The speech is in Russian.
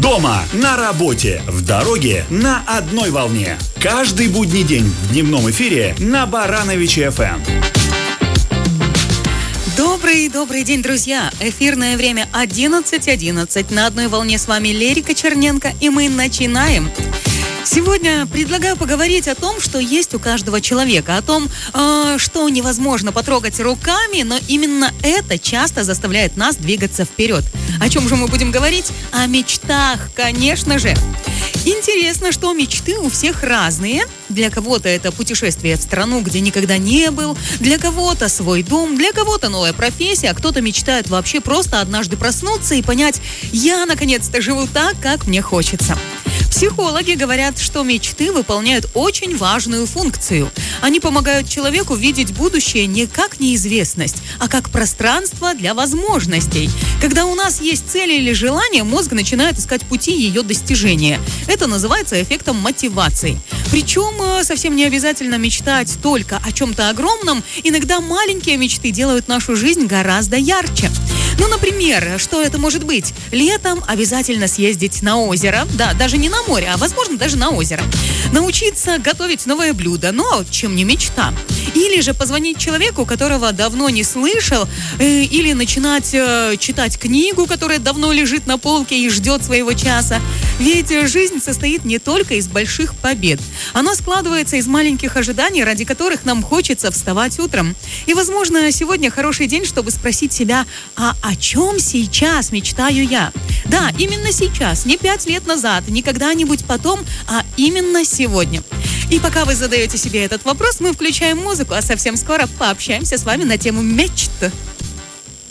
Дома, на работе, в дороге, на одной волне. Каждый будний день в дневном эфире на Барановиче ФМ. Добрый день, друзья! Эфирное время 11:11. На одной волне с вами Лерика Черненко, и мы начинаем. Сегодня предлагаю поговорить о том, что есть у каждого человека, о том, что невозможно потрогать руками, но именно это часто заставляет нас двигаться вперед. О чем же мы будем говорить? О мечтах, конечно же. Интересно, что мечты у всех разные. Для кого-то это путешествие в страну, где никогда не был, для кого-то свой дом, для кого-то новая профессия, а кто-то мечтает вообще просто однажды проснуться и понять: я наконец-то живу так, как мне хочется. Психологи говорят, что мечты выполняют очень важную функцию. Они помогают человеку видеть будущее не как неизвестность, а как пространство для возможностей. Когда у нас есть цель или желание, мозг начинает искать пути ее достижения. Это называется эффектом мотивации. Причем совсем не обязательно мечтать только о чем-то огромном. Иногда маленькие мечты делают нашу жизнь гораздо ярче. Ну, например, что это может быть? Летом обязательно съездить на озеро. Да, даже не на море, а, возможно, даже на озеро. Научиться готовить новое блюдо. Но чем не мечта? Или же позвонить человеку, которого давно не слышал, или начинать читать книгу, которая давно лежит на полке и ждет своего часа. Ведь жизнь состоит не только из больших побед. Она складывается из маленьких ожиданий, ради которых нам хочется вставать утром. И, возможно, сегодня хороший день, чтобы спросить себя: а о чем сейчас мечтаю я? Да, именно сейчас, не 5 лет назад, не когда-нибудь потом, а именно сегодня. И пока вы задаете себе этот вопрос, мы включаем музыку, а совсем скоро пообщаемся с вами на тему мечт.